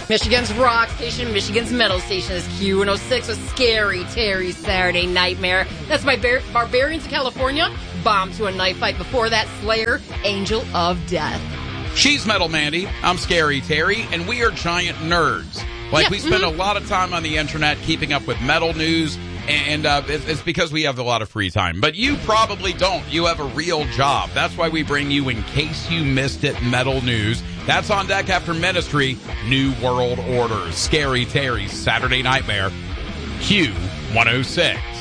Michigan's rock station, Michigan's metal station is Q106 with Scary Terry's Saturday Nightmare. That's my Barbarians of California. Bomb to a knife fight. Before that, Slayer, Angel of Death. She's Metal Mandy. I'm Scary Terry, and we are giant nerds. We spend a lot of time on the internet keeping up with metal news, and it's because we have a lot of free time. But you probably don't. You have a real job. That's why we bring you In Case You Missed It Metal News. That's on deck after Ministry, New World Order, Scary Terry's Saturday Nightmare, Q106.